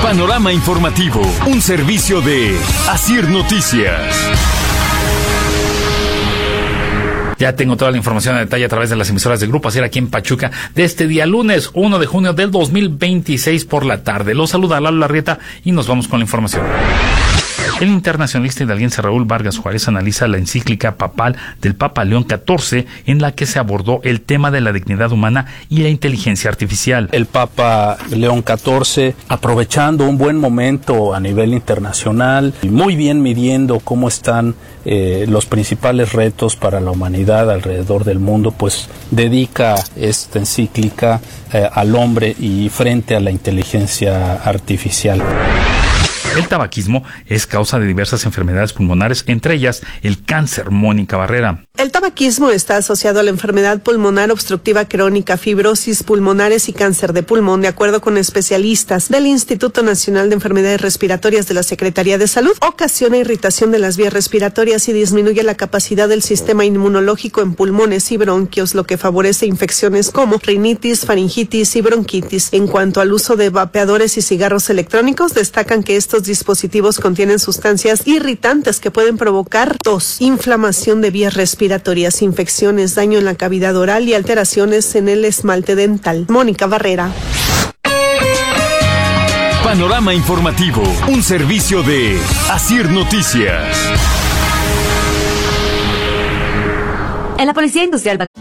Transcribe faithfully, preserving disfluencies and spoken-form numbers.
Panorama informativo, un servicio de Asir Noticias. Ya tengo toda la información en detalle a través de las emisoras del Grupo Asir aquí en Pachuca de este día lunes uno de junio del dos mil veintiséis por la tarde. Los saluda Lalo Larrieta y nos vamos con la información. El internacionalista hidalguense Raúl Vargas Juárez analiza la encíclica papal del Papa León catorce, en la que se abordó el tema de la dignidad humana y la inteligencia artificial. El Papa León catorce, aprovechando un buen momento a nivel internacional, muy bien midiendo cómo están eh, los principales retos para la humanidad alrededor del mundo, pues dedica esta encíclica eh, al hombre y frente a la inteligencia artificial. El tabaquismo es causa de diversas enfermedades pulmonares, entre ellas el cáncer. Mónica Barrera. El tabaquismo está asociado a la enfermedad pulmonar obstructiva crónica, fibrosis pulmonares y cáncer de pulmón, de acuerdo con especialistas del Instituto Nacional de Enfermedades Respiratorias de la Secretaría de Salud. Ocasiona irritación de las vías respiratorias y disminuye la capacidad del sistema inmunológico en pulmones y bronquios, lo que favorece infecciones como rinitis, faringitis y bronquitis. En cuanto al uso de vapeadores y cigarros electrónicos, destacan que estos dispositivos contienen sustancias irritantes que pueden provocar tos, inflamación de vías respiratorias, infecciones, daño en la cavidad oral y alteraciones en el esmalte dental. Mónica Barrera. Panorama informativo, un servicio de Asir Noticias. En la Policía Industrial